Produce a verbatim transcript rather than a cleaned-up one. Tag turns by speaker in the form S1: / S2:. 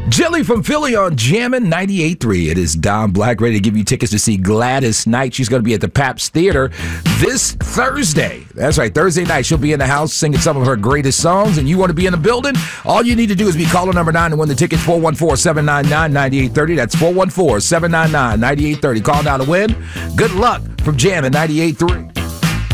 S1: Jelly from Philly on Jammin' ninety-eight point three. It is Don Black, ready to give you tickets to see Gladys Knight. She's going to be at the Paps Theater this Thursday. That's right, Thursday night. She'll be in the house singing some of her greatest songs, and you want to be in the building? All you need to do is be caller number nine and win the ticket, four one four, seven nine nine, nine eight three zero. That's four one four, seven nine nine, nine eight three zero. Call now to win. Good luck from Jammin' ninety-eight point three.